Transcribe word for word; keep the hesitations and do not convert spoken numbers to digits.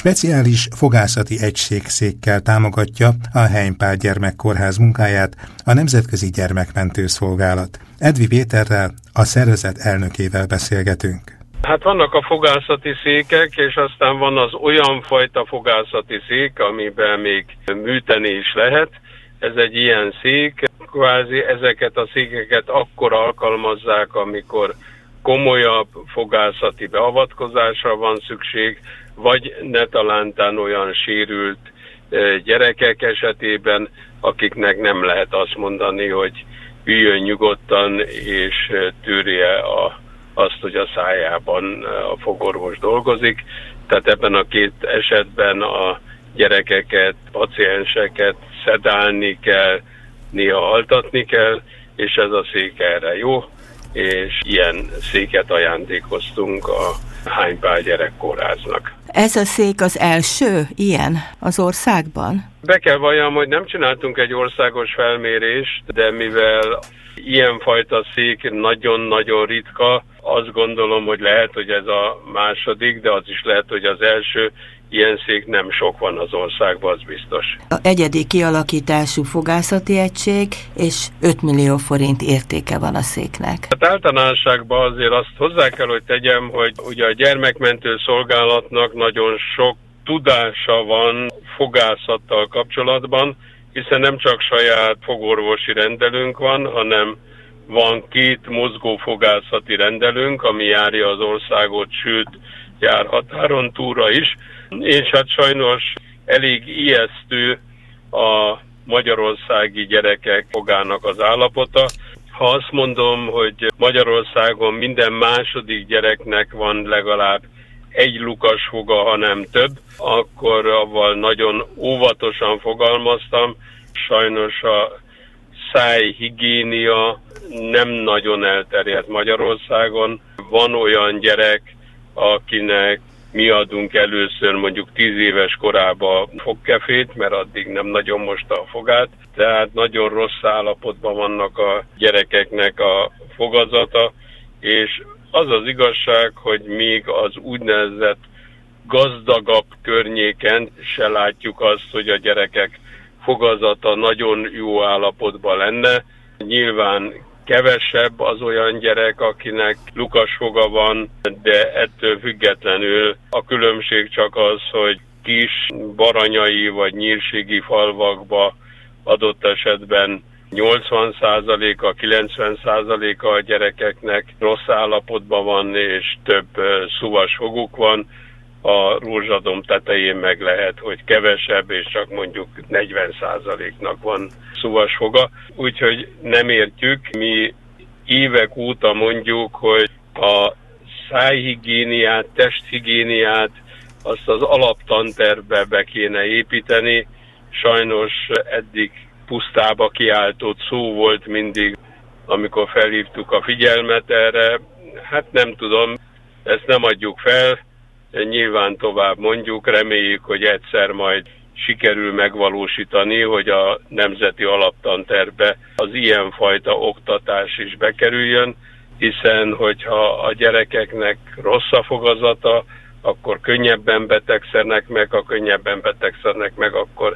Speciális fogászati egységszékkel támogatja a Heim Pál Gyermekkórház munkáját a Nemzetközi Gyermekmentő Szolgálat. Edvi Péterrel, a szervezet elnökével beszélgetünk. Hát vannak a fogászati székek, és aztán van az olyan fajta fogászati szék, amiben még műteni is lehet. Ez egy ilyen szék. Kvázi ezeket a székeket akkor alkalmazzák, amikor komolyabb fogászati beavatkozásra van szükség, vagy netalántán olyan sérült gyerekek esetében, akiknek nem lehet azt mondani, hogy üljön nyugodtan és tűrje a, azt, hogy a szájában a fogorvos dolgozik. Tehát ebben a két esetben a gyerekeket, pacienseket szedálni kell, néha altatni kell, és ez a szék erre jó, és ilyen széket ajándékoztunk a Heim Pál Gyerekkórháznak. Ez a szék az első ilyen az országban? Be kell valljam, hogy nem csináltunk egy országos felmérést, de mivel ilyenfajta szék nagyon-nagyon ritka, azt gondolom, hogy lehet, hogy ez a második, de az is lehet, hogy az első. Ilyen szék nem sok van az országban, az biztos. A egyedi kialakítású fogászati egység, és öt millió forint értéke van a széknek. Hát általánosságban azért azt hozzá kell, hogy tegyem, hogy ugye a gyermekmentő szolgálatnak nagyon sok tudása van fogászattal kapcsolatban, hiszen nem csak saját fogorvosi rendelőnk van, hanem van két mozgófogászati rendelőnk, ami járja az országot, sőt jár határon túlra is, és hát sajnos elég ijesztő a magyarországi gyerekek fogának az állapota. Ha azt mondom, hogy Magyarországon minden második gyereknek van legalább egy lukas foga, ha nem több, akkor avval nagyon óvatosan fogalmaztam. Sajnos a szájhigiénia nem nagyon elterjedt Magyarországon. Van olyan gyerek, akinek mi adunk először mondjuk tíz éves korába fogkefét, mert addig nem nagyon mosta a fogát, tehát nagyon rossz állapotban vannak a gyerekeknek a fogazata, és az az igazság, hogy még az úgynevezett gazdagabb környéken se látjuk azt, hogy a gyerekek fogazata nagyon jó állapotban lenne. Nyilván kevesebb az olyan gyerek, akinek lukas foga van, de ettől függetlenül a különbség csak az, hogy kis baranyai vagy nyírségi falvakba adott esetben nyolcvan százaléka, kilencven százaléka a gyerekeknek rossz állapotban van, és több szúvas foguk van. A Rózsadom tetején meg lehet, hogy kevesebb, és csak mondjuk negyven százaléknak van szúvas foga. Úgyhogy nem értjük, mi évek óta mondjuk, hogy a szájhigiéniát, testhigiéniát azt az alaptantervbe be kéne építeni. Sajnos eddig pusztába kiáltott szó volt mindig, amikor felhívtuk a figyelmet erre. Hát nem tudom, ezt nem adjuk fel. Nyilván tovább mondjuk, reméljük, hogy egyszer majd sikerül megvalósítani, hogy a nemzeti alaptantervbe az ilyenfajta oktatás is bekerüljön, hiszen hogyha a gyerekeknek rossz a fogazata, akkor könnyebben betegszenek meg, ha könnyebben betegszenek meg, akkor